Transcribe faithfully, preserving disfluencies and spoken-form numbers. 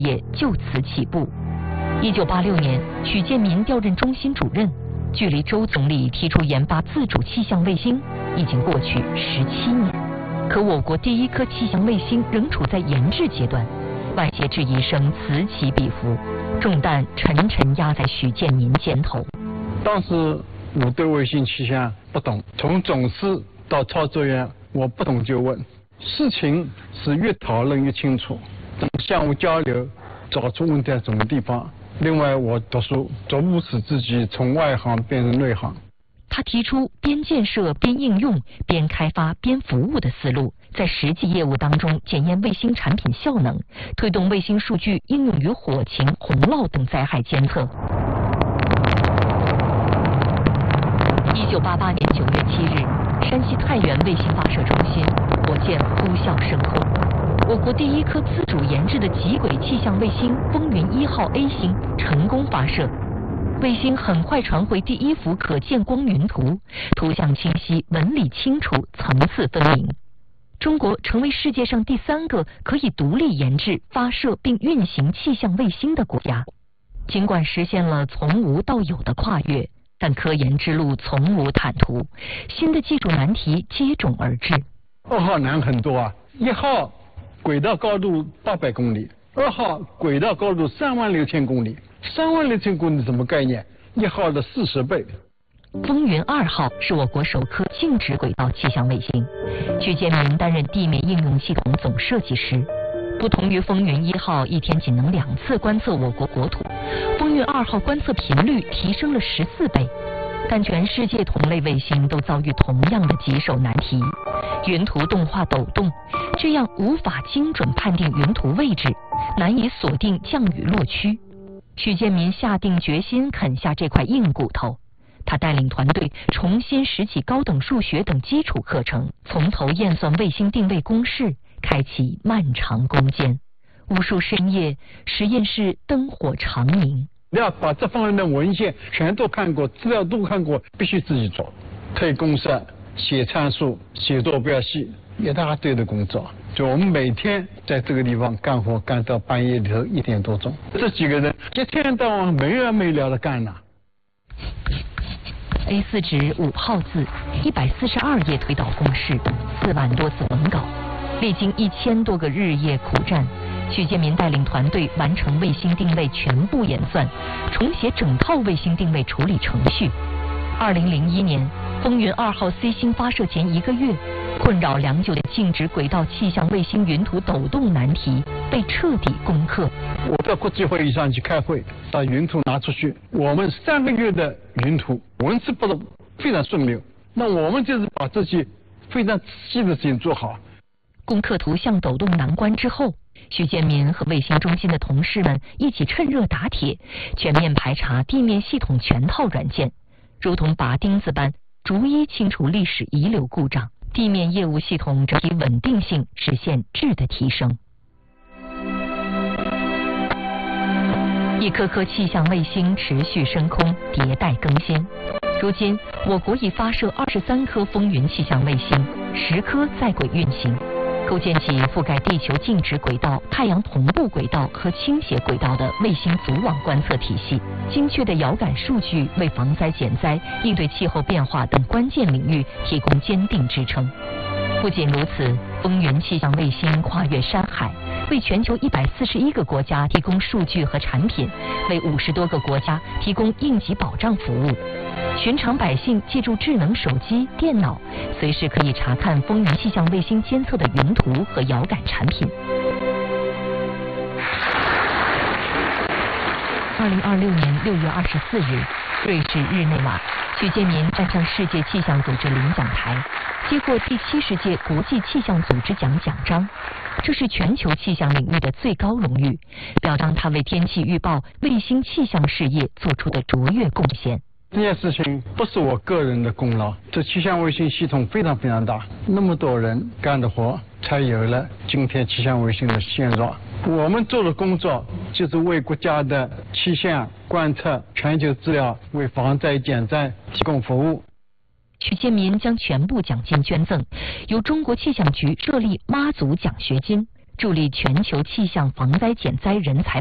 业就此起步。一九八六年，许建民调任中心主任，距离周总理提出研发自主气象卫星已经过去十七年，可我国第一颗气象卫星仍处在研制阶段，外界质疑声此起彼伏，重担沉沉压在许建民肩头。 当时我对卫星气象不懂，从总师到操作员，我不懂就问，事情是越讨论越清楚，相互交流，找出问题在什么地方。另外，我读书逐步使自己从外行变成内行。 他提出边建设边应用、边开发边服务的思路，在实际业务当中检验卫星产品效能，推动卫星数据应用于火情、洪涝等灾害监测。一九八八年九月七日，山西太原卫星发射中心，火箭呼啸升空。我国第一颗自主研制的极轨气象卫星风云一号 A 星成功发射，卫星很快传回第一幅可见光云图，图像清晰，纹理清楚，层次分明。中国成为世界上第三个可以独立研制、发射并运行气象卫星的国家。尽管实现了从无到有的跨越，但科研之路从无坦途，新的技术难题接踵而至。 二号难很多啊，一号轨道高度八百公里，二号轨道高度三万六千公里，三万六千公里什么概念？一号的四十倍。 风云二号是我国首颗静止轨道气象卫星，许建民担任地面应用系统总设计师。不同于风云一号一天仅能两次观测我国国土，风云二号观测频率提升了十四倍。但全世界同类卫星都遭遇同样的棘手难题：云图动画抖动，这样无法精准判定云图位置，难以锁定降雨落区。许建民下定决心啃下这块硬骨头，他带领团队重新拾起高等数学等基础课程，从头验算卫星定位公式，开启漫长攻坚。无数深夜，实验室灯火长明。 你要把这方面的文献全都看过，资料都看过，必须自己做，推公式、写参数、写坐标系，一大堆的工作。就我们每天在这个地方干活，干到半夜里头一点多钟。这几个人一天到晚没完没了的干呐。 A 四 纸五号字，一百四十二页推导公式，四万多字文稿，历经一千多个日夜苦战。许建民带领团队完成卫星定位全部演算，重写整套卫星定位处理程序。二零零一年，风云二号 C 星发射前一个月，困扰良久的静止轨道气象卫星云图抖动难题被彻底攻克。 我到国际会议上去开会，把云图拿出去，我们三个月的云图文字不能非常顺溜，那我们就是把这些非常仔细的事情做好。 攻克图像抖动难关之后，许建民和卫星中心的同事们一起趁热打铁，全面排查地面系统全套软件，如同拔钉子般逐一清除历史遗留故障，地面业务系统整体稳定性实现质的提升。一颗颗气象卫星持续升空，迭代更新。如今，我国已发射二十三颗风云气象卫星，十颗在轨运行，构建起覆盖地球静止轨道、太阳同步轨道和倾斜轨道的卫星组网观测体系。精确的遥感数据为防灾减灾、应对气候变化等关键领域提供坚定支撑。不仅如此，风云气象卫星跨越山海，为全球一百四十一个国家提供数据和产品，为五十多个国家提供应急保障服务。寻常百姓借助智能手机、电脑，随时可以查看风云气象卫星监测的云图和遥感产品。二零二六年六月二十四日，瑞士日内瓦，许建民站上世界气象组织领奖台，接过第七十届国际气象组织奖奖章。这是全球气象领域的最高荣誉，表彰他为天气预报、卫星气象事业做出的卓越贡献。 这件事情不是我个人的功劳，这气象卫星系统非常非常大，那么多人干的活，才有了今天气象卫星的现状。我们做的工作就是为国家的气象观测、全球资料，为防灾减灾提供服务。 许建民将全部奖金捐赠，由中国气象局设立妈祖奖学金， 助力全球气象防灾减灾人才